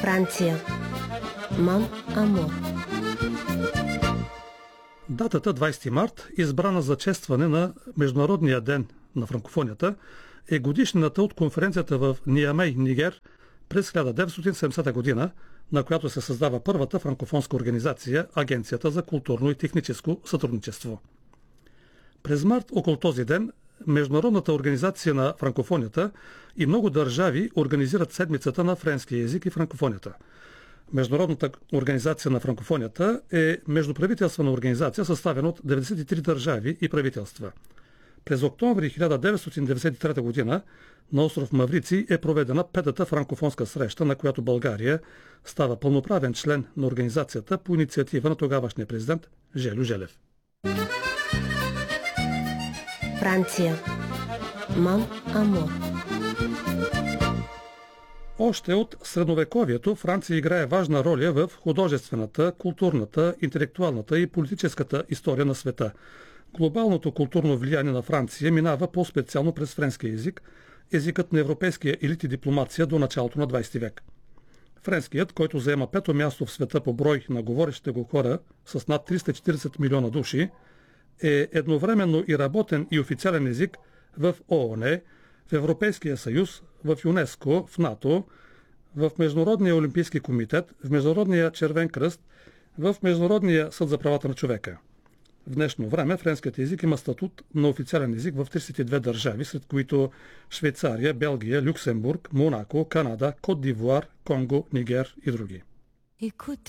Франция. Мон Амур. Датата 20 март, избрана за честване на Международния ден на франкофонията, е годишнината от конференцията в Ниамей, Нигер, през 1970 година, на която се създава първата франкофонска организация, Агенцията за културно и техническо сътрудничество. През март около този ден Международната организация на франкофонията и много държави организират седмицата на френския език и франкофонията. Международната организация на франкофонията е междуправителствена организация, съставена от 93 държави и правителства. През октомври 1993 година на остров Маврици е проведена петата франкофонска среща, на която България става пълноправен член на организацията по инициатива на тогавашния президент Желю Желев. Франция. Мон Амур. Още от средновековието Франция играе важна роля в художествената, културната, интелектуалната и политическата история на света. Глобалното културно влияние на Франция минава по-специално през френския език, езикът на европейския елит и дипломация до началото на 20 век. Френският, който заема пето място в света по брой на говорещите го хора с над 340 милиона души, е едновременно и работен и официален език в ООН, в Европейския съюз, в ЮНЕСКО, в НАТО, в Международния олимпийски комитет, в Международния червен кръст, в Международния съд за правата на човека. В днешно време френският език има статут на официален език в 32 държави, сред които Швейцария, Белгия, Люксембург, Монако, Канада, Кот д'Ивуар, Конго, Нигер и други.